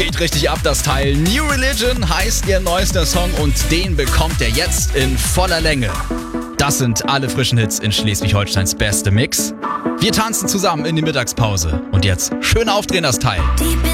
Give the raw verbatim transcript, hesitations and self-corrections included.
Geht richtig ab, das Teil. New Religion heißt ihr neuester Song und den bekommt er jetzt in voller Länge. Das sind alle frischen Hits in Schleswig-Holsteins beste Mix. Wir tanzen zusammen in die Mittagspause. Und jetzt schön aufdrehen, das Teil. Deep